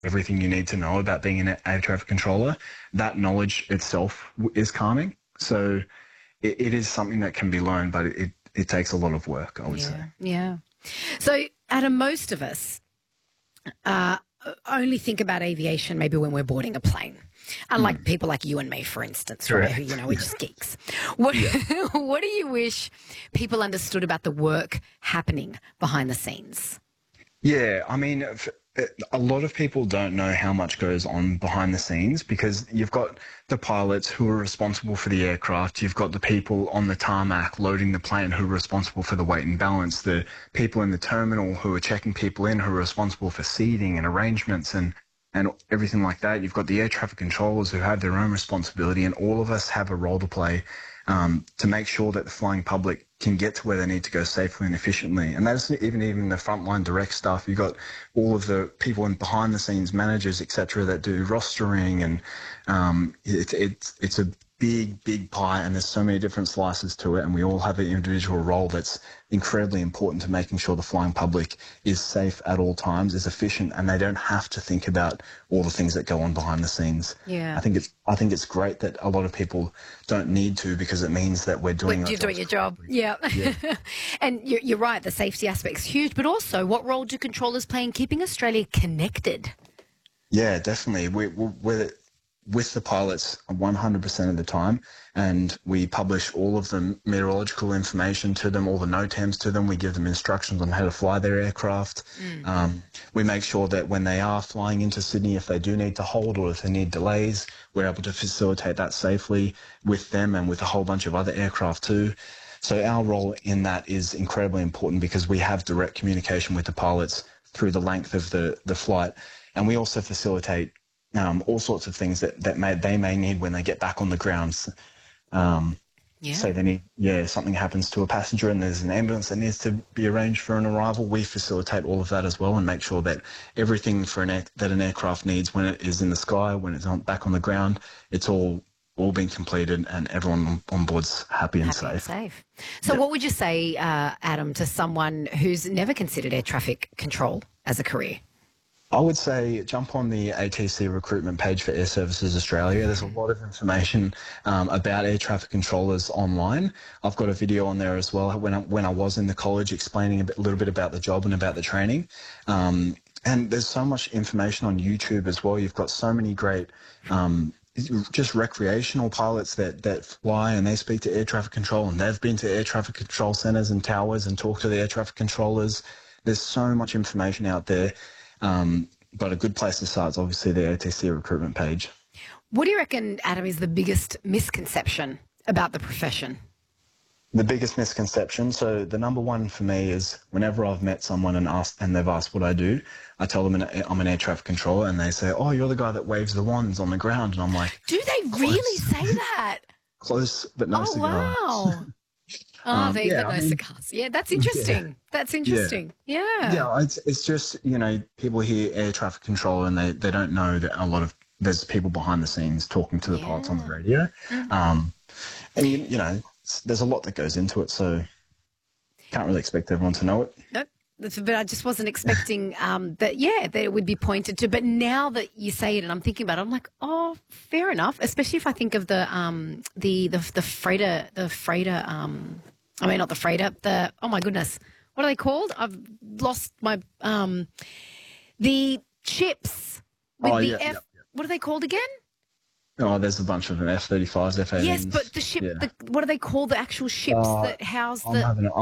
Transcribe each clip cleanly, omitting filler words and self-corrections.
everything you need to know about being an air traffic controller, that knowledge itself is calming. So it is something that can be learned, but it takes a lot of work, I would say. Yeah. So, Adam, most of us only think about aviation maybe when we're boarding a plane. Unlike people like you and me, for instance, right? Who, we're just geeks. What do you wish people understood about the work happening behind the scenes? Yeah, I mean, a lot of people don't know how much goes on behind the scenes because you've got the pilots who are responsible for the aircraft, you've got the people on the tarmac loading the plane who are responsible for the weight and balance, the people in the terminal who are checking people in who are responsible for seating and arrangements and everything like that. You've got the air traffic controllers who have their own responsibility, and all of us have a role to play to make sure that the flying public can get to where they need to go safely and efficiently. And that's even the frontline direct staff. You've got all of the people in behind the scenes, managers, etc., that do rostering, and it's a big pie, and there's so many different slices to it, and we all have an individual role that's incredibly important to making sure the flying public is safe at all times, is efficient, and they don't have to think about all the things that go on behind the scenes. Yeah. I think it's great that a lot of people don't need to, because it means that we're doing You're doing your job. Yeah. And you're right, the safety aspect's huge, but also what role do controllers play in keeping Australia connected? Yeah, definitely. We're with the pilots 100% of the time, and we publish all of the meteorological information to them, all the NOTAMs to them. We give them instructions on how to fly their aircraft. We make sure that when they are flying into Sydney, if they do need to hold or if they need delays, we're able to facilitate that safely with them and with a whole bunch of other aircraft too. So our role in that is incredibly important because we have direct communication with the pilots through the length of the flight, and we also facilitate all sorts of things that they may need when they get back on the ground. Say they need, something happens to a passenger and there's an ambulance that needs to be arranged for an arrival. We facilitate all of that as well and make sure that everything that an aircraft needs when it is in the sky, when it's back on the ground, it's all been completed and everyone on board's happy and safe. So what would you say, Adam, to someone who's never considered air traffic control as a career? I would say jump on the ATC recruitment page for Air Services Australia. There's a lot of information about air traffic controllers online. I've got a video on there as well when I was in the college explaining a little bit about the job and about the training. And there's so much information on YouTube as well. You've got so many great just recreational pilots that fly and they speak to air traffic control, and they've been to air traffic control centres and towers and talked to the air traffic controllers. There's so much information out there. But a good place to start is obviously the ATC recruitment page. What do you reckon, Adam, is the biggest misconception about the profession? The biggest misconception, so the number one for me is whenever I've met someone and they've asked what I do, I tell them I'm an air traffic controller, and they say, "Oh, you're the guy that waves the wands on the ground," and I'm like, "Do they really say that?" Close, but no cigar. Wow. No cigars. Yeah, that's interesting. Yeah. That's interesting. Yeah. It's just, people hear air traffic control and they don't know that there's people behind the scenes talking to the pilots on the radio. And, there's a lot that goes into it, so can't really expect everyone to know it. Nope. But I just wasn't expecting that it would be pointed to. But now that you say it and I'm thinking about it, I'm like, oh, fair enough. Especially if I think of the freighter, oh my goodness, what are they called? I've lost my, the chips with what are they called again? Oh, there's a bunch of them, F-35s, F-18s. Yes, but the ship, what do they call the actual ships that house the...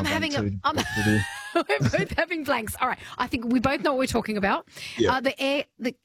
We're both having blanks. All right, I think we both know what we're talking about. Yeah. The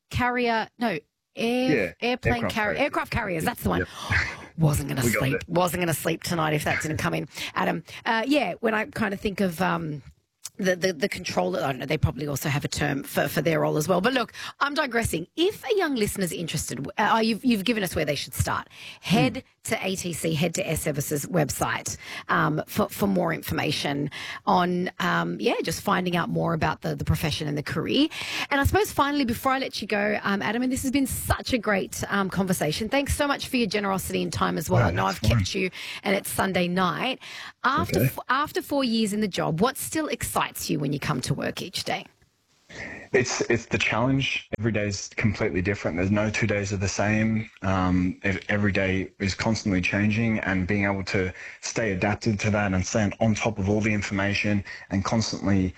aircraft carriers, that's the one. Yep. Wasn't going to sleep tonight if that didn't come in, Adam. When I kind of think of... The controller, I don't know, they probably also have a term for their role as well. But look, I'm digressing. If a young listener's interested, you've given us where they should start. Head to ATC, head to Air Services website for more information on, just finding out more about the profession and the career. And I suppose finally, before I let you go, Adam, and this has been such a great conversation. Thanks so much for your generosity and time as well. I know I've kept you, and it's Sunday night. After 4 years in the job, what still excites you when you come to work each day? It's the challenge. Every day is completely different. There's no 2 days are the same. Every day is constantly changing, and being able to stay adapted to that and stay on top of all the information and constantly,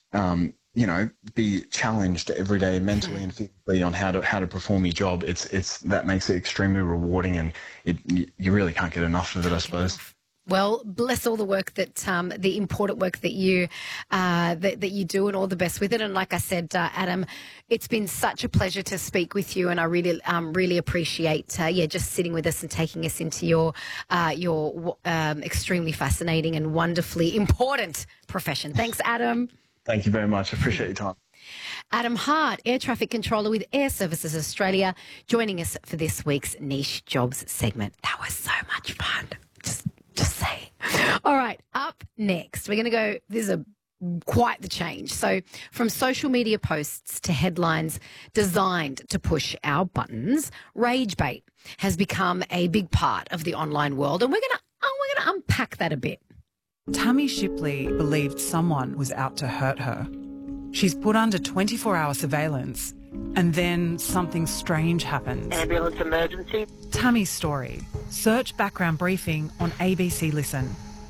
be challenged every day mentally and physically on how to perform your job. It's that makes it extremely rewarding, and you really can't get enough of it, I suppose. Well, bless all the work that the important work that you that you do, and all the best with it. And like I said, Adam, it's been such a pleasure to speak with you, and I really appreciate just sitting with us and taking us into your extremely fascinating and wonderfully important profession. Thanks, Adam. Thank you very much. I appreciate your time. Adam Hart, Air Traffic Controller with Air Services Australia, joining us for this week's Niche Jobs segment. That was so much fun. Just saying. All right, up next, we're going to go, this is quite the change. So from social media posts to headlines designed to push our buttons, rage bait has become a big part of the online world, and we're going to unpack that a bit. Tammy Shipley believed someone was out to hurt her. She's put under 24-hour surveillance, and then something strange happens. Ambulance emergency. Tammy's story. Search background briefing on ABC Listen.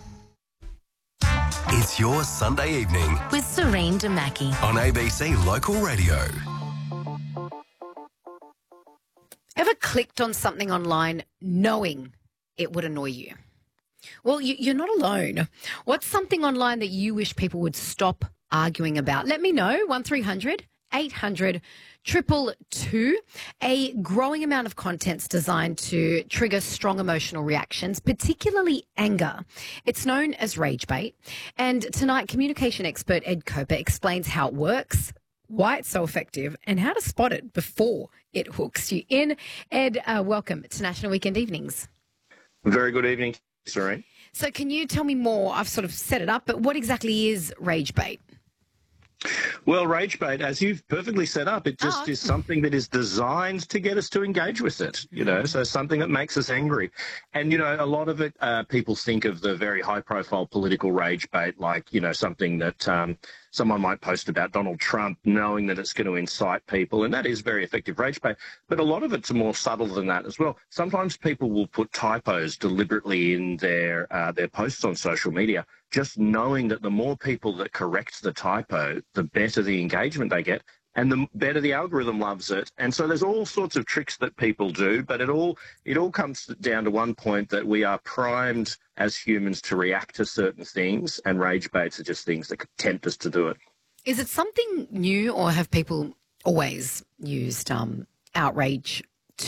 It's your Sunday evening with Serene Damaki on ABC Local Radio. Ever clicked on something online knowing it would annoy you? Well, you're not alone. What's something online that you wish people would stop arguing about? Let me know. 1300 800 222. A growing amount of content's designed to trigger strong emotional reactions, particularly anger. It's known as rage bait. And tonight, communication expert Ed Coper explains how it works, why it's so effective, and how to spot it before it hooks you in. Ed, welcome to National Weekend Evenings. Very good evening, Serene. So can you tell me more? I've sort of set it up, but what exactly is rage bait? Well, rage bait, as you've perfectly set up, it just is something that is designed to get us to engage with it, so something that makes us angry. And, a lot of it, people think of the very high-profile political rage bait like, something that someone might post about Donald Trump knowing that it's going to incite people, and that is very effective rage bait. But a lot of it's more subtle than that as well. Sometimes people will put typos deliberately in their posts on social media, just knowing that the more people that correct the typo, the better the engagement they get, and the better the algorithm loves it. And so there's all sorts of tricks that people do, but it all comes down to one point, that we are primed as humans to react to certain things, and rage baits are just things that could tempt us to do it. Is it something new, or have people always used outrage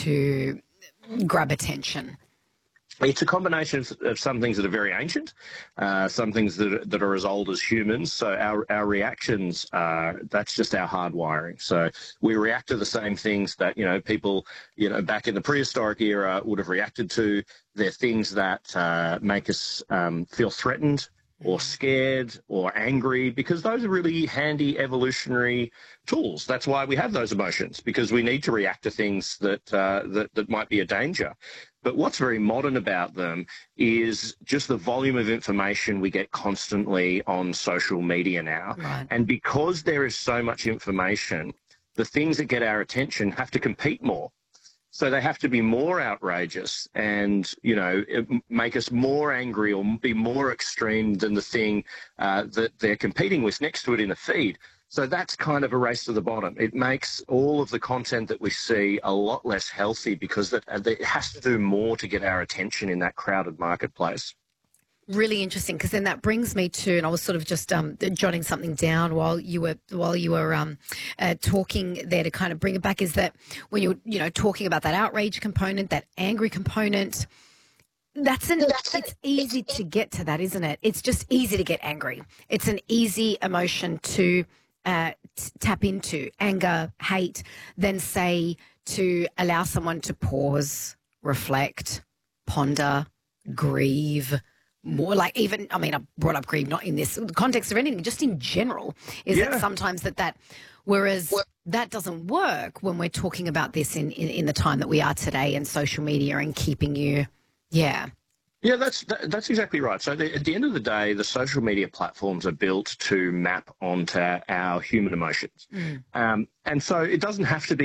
to grab attention? It's a combination of some things that are very ancient, some things that are as old as humans. So our reactions, that's just our hardwiring. So we react to the same things that, people, back in the prehistoric era would have reacted to. They're things that make us feel threatened or scared or angry, because those are really handy evolutionary tools. That's why we have those emotions, because we need to react to things that might be a danger. But what's very modern about them is just the volume of information we get constantly on social media now. Right. And because there is so much information, the things that get our attention have to compete more. So they have to be more outrageous and, make us more angry or be more extreme than the thing that they're competing with next to it in a feed. So that's kind of a race to the bottom. It makes all of the content that we see a lot less healthy, because it has to do more to get our attention in that crowded marketplace. Really interesting, because then that brings me to, and I was sort of just jotting something down while you were talking there to kind of bring it back, is that when you're talking about that outrage component, that angry component, it's easy to get to that, isn't it? It's just easy to get angry. It's an easy emotion to tap into, anger, hate, then say to allow someone to pause, reflect, ponder, grieve. More like even, I brought up grieve not in this context of anything, just in general, is that sometimes whereas that doesn't work when we're talking about this in the time that we are today and social media and keeping you, Yeah, that's exactly right. So at the end of the day, the social media platforms are built to map onto our human emotions. And so it doesn't have to be